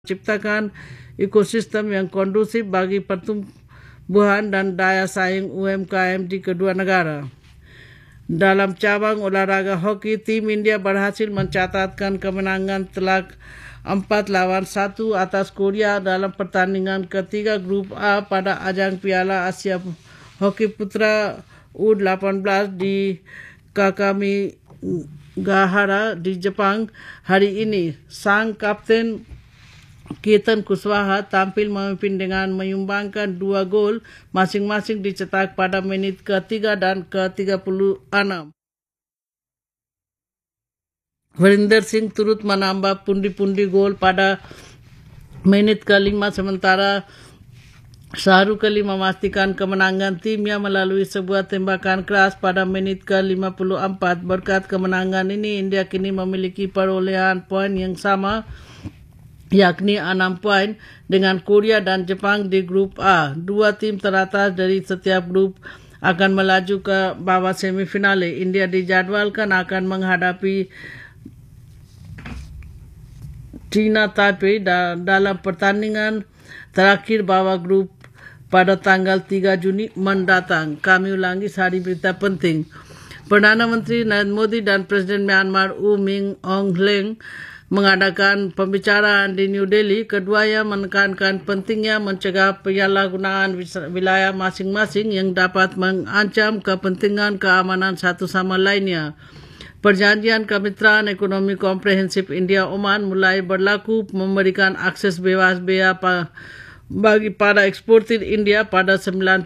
menciptakan ekosistem yang kondusif bagi pertumbuhan dan daya saing UMKM di kedua negara. Dalam cabang olahraga hoki, tim India berhasil mencatatkan kemenangan telak 4-1 atas Korea dalam pertandingan ketiga Grup A pada ajang Piala Asia Hoki Putra U18 di Kakamigahara di Jepang hari ini. Sang kapten Ketan Kuswaha tampil memimpin dengan menyumbangkan 2 gol masing-masing dicetak pada menit ke-3 dan ke-36. Varinder Singh turut menambah pundi-pundi gol pada menit ke-5 sementara Shahrukh Ali memastikan kemenangan timnya melalui sebuah tembakan keras pada menit ke-54. Berkat kemenangan ini, India kini memiliki perolehan poin yang sama, yakni 6 poin dengan Korea dan Jepang di Grup A. Dua tim teratas dari setiap grup akan melaju ke babak semifinale. India dijadwalkan akan menghadapi China Taipei dalam pertandingan terakhir babak grup pada tanggal 3 Juni mendatang. Kami ulangi sehari berita penting. Perdana Menteri Narendra Modi dan Presiden Myanmar U Min Aung Hlaing mengadakan pembicaraan di New Delhi. Keduanya menekankan pentingnya mencegah penyalahgunaan wilayah masing-masing yang dapat mengancam kepentingan keamanan satu sama lainnya. Perjanjian Kemitraan Ekonomi Komprehensif India-Oman mulai berlaku, memberikan akses bebas bea bagi para eksportir India pada 98%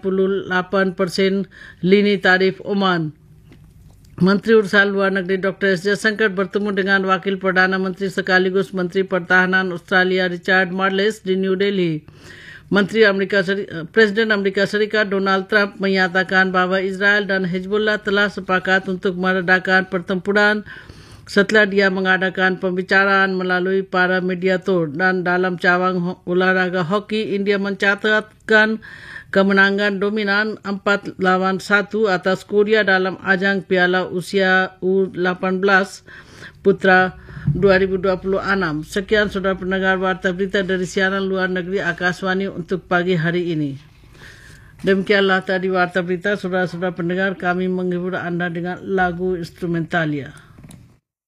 lini tarif Oman. Menteri Urusan Luar Negeri Dr. S. Jaishankar bertemu dengan Wakil Perdana Menteri sekaligus Menteri Pertahanan Australia Richard Marles di New Delhi. Presiden Amerika Serikat Donald Trump menyatakan bahawa Israel dan Hezbollah telah sepakat untuk meredakan pertempuran setelah dia mengadakan pembicaraan melalui para mediator. Dan dalam cabang olahraga hoki, India mencatatkan kemenangan dominan 4-1 atas Korea dalam ajang Piala Asia U18 Putra 2026. Sekian saudara pendengar warta berita dari siaran luar negeri Akaswani untuk pagi hari ini. Demikianlah tadi warta berita. Saudara-saudara pendengar, kami menghibur anda dengan lagu instrumentalia.